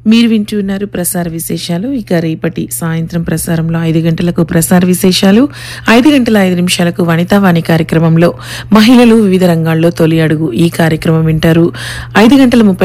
మీరు వింటున్నారు ప్రసార విశేషాలు. ఇక రేపటి సాయంత్రం ప్రసారంలో 5 గంటలకు ప్రసార విశేషాలు, 5 గంటల 5 నిమిషాలకు వనితావాణి కార్యక్రమంలో మహిళలు వివిధ రంగాల్లో తొలి అడుగు ఈ కార్యక్రమం వింటారు. 5 గంటల 30